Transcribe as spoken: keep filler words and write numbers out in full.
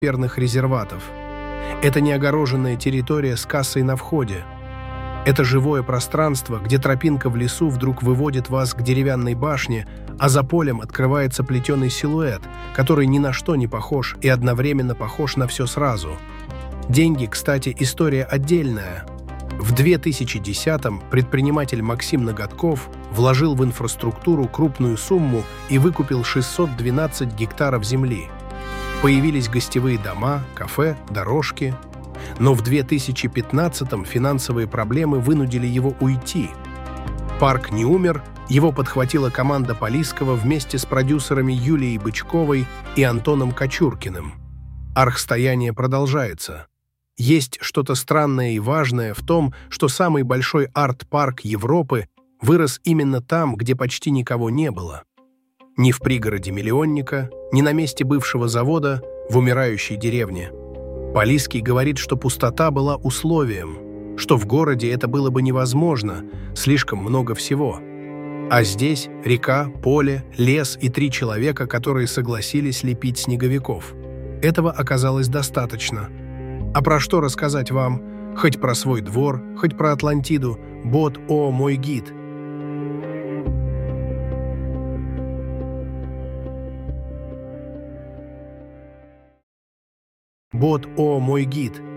перных резерватов. Это не огороженная территория с кассой на входе. Это живое пространство, где тропинка в лесу вдруг выводит вас к деревянной башне, а за полем открывается плетеный силуэт, который ни на что не похож и одновременно похож на все сразу. Деньги, кстати, история отдельная. В две тысячи десятом предприниматель Максим Ноготков вложил в инфраструктуру крупную сумму и выкупил шестьсот двенадцать гектаров земли. Появились гостевые дома, кафе, дорожки. Но в две тысячи пятнадцатом финансовые проблемы вынудили его уйти. Парк не умер, его подхватила команда Полисского вместе с продюсерами Юлией Бычковой и Антоном Кочуркиным. Архстояние продолжается. Есть что-то странное и важное в том, что самый большой арт-парк Европы вырос именно там, где почти никого не было. Ни в пригороде миллионника, ни на месте бывшего завода, в умирающей деревне. Полисский говорит, что пустота была условием, что в городе это было бы невозможно, слишком много всего. А здесь река, поле, лес и три человека, которые согласились лепить снеговиков. Этого оказалось достаточно. А про что рассказать вам? Хоть про свой двор, хоть про Атлантиду. Бот, о, мой гид. Бот, о, мой гид.